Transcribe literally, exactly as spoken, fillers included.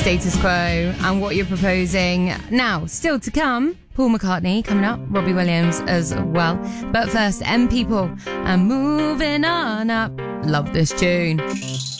Status Quo and What You're Proposing. Now, still to come, Paul McCartney coming up, Robbie Williams as well. But first, M People and Moving On Up. Love this tune.